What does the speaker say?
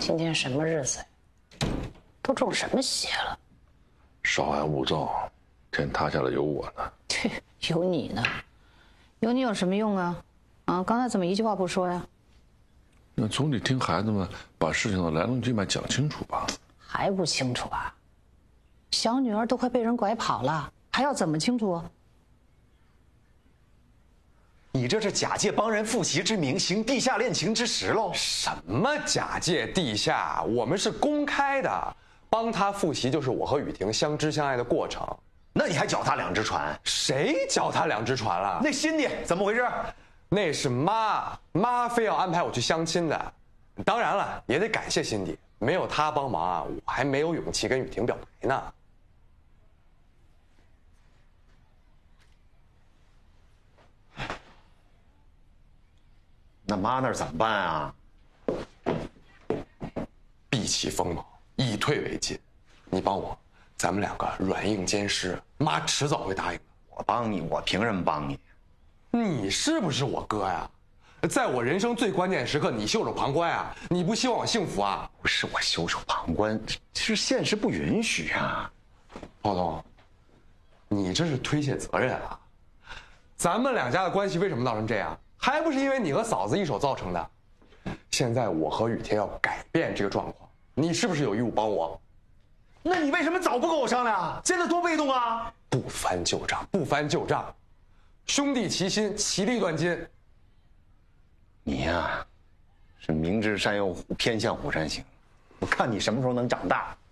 今天什么日子呀？都中什么邪了？ 稍安勿躁，天塌下来有我呢。 切，有你呢？有你有什么用啊？啊，刚才怎么一句话不说呀？ 那总得听孩子们把事情的来龙去脉讲清楚吧？ 还不清楚啊？小女儿都快被人拐跑了，还要怎么清楚啊？ 你这是假借帮人复习之名，行地下恋情之实喽？ 什么假借地下？我们是公开的，帮他复习就是我和雨婷相知相爱的过程。 那你还脚踏两只船？ 谁脚踏两只船了？ 那辛迪怎么回事？ 那是妈非要安排我去相亲的。当然了，也得感谢辛迪，没有他帮忙啊，我还没有勇气跟雨婷表白呢。 那妈那儿怎么办啊？ 避其锋芒，以退为进。你帮我，咱们两个软硬兼施，妈迟早会答应的。 我帮你，我凭什么帮你？ 你是不是我哥呀？在我人生最关键时刻，你袖手旁观啊！你不希望我幸福啊？ 不是我袖手旁观，是现实不允许啊。 浩东，你这是推卸责任啊！咱们两家的关系为什么闹成这样？还不是因为你和嫂子一手造成的。现在我和雨天要改变这个状况，你是不是有义务帮我？ 那你为什么早不跟我商量？现在多被动啊！ 不翻旧账，不翻旧账，兄弟齐心，其利断金。 你呀，是明知山有虎，偏向虎山行。我看你什么时候能长大。